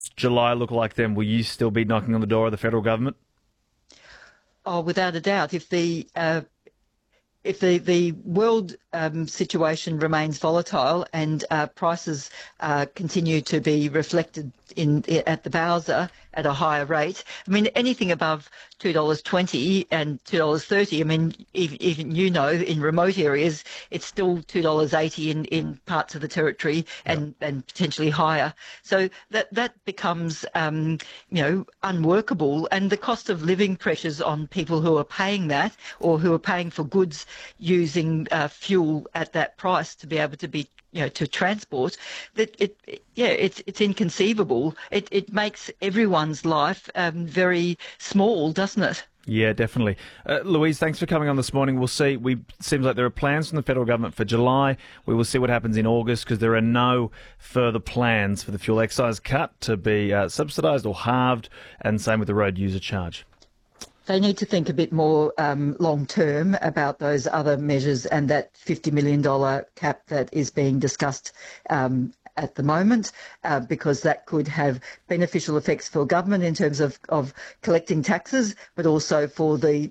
July look like then? Will you still be knocking on the door of the federal government? Oh, without a doubt. If the world situation remains volatile and prices continue to be reflected at the Bowser at a higher rate, I mean, anything above $2.20 and $2.30, I mean, even in remote areas, it's still $2.80 in parts of the territory and potentially higher. So that becomes, unworkable. And the cost of living pressures on people who are paying that or who are paying for goods using fuel at that price to be able to be to transport, that it's inconceivable. It makes everyone's life very small, doesn't it? Yeah, definitely. Louise, thanks for coming on this morning. We'll see. Seems like there are plans from the federal government for July. We will see what happens in August because there are no further plans for the fuel excise cut to be subsidised or halved, and same with the road user charge. They need to think a bit more long term about those other measures and that $50 million cap that is being discussed at the moment, because that could have beneficial effects for government in terms of collecting taxes, but also for the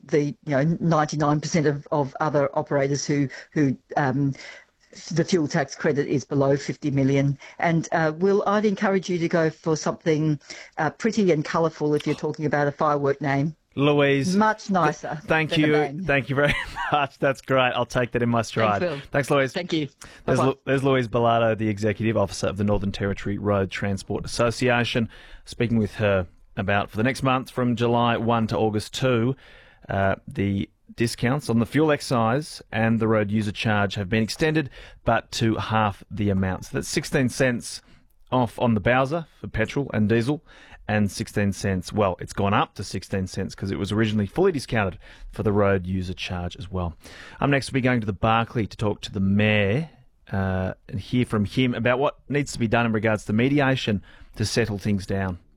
99% of other operators who the fuel tax credit is below 50 million. And I'd encourage you to go for something pretty and colourful if you're talking about a firework name. Louise, much nicer. Thank you. Thank you very much. That's great. I'll take that in my stride. Thanks, Louise. Thank you. There's Louise Bilardo, the Executive Officer of the Northern Territory Road Transport Association, speaking with her about for the next month from July 1 to August 2, the discounts on the fuel excise and the road user charge have been extended, but to half the amount. So that's 16 cents off on the Bowser for petrol and diesel, and 16 cents, well, it's gone up to 16 cents because it was originally fully discounted for the road user charge as well. Next, we'll be going to the Barkly to talk to the Mayor and hear from him about what needs to be done in regards to mediation to settle things down.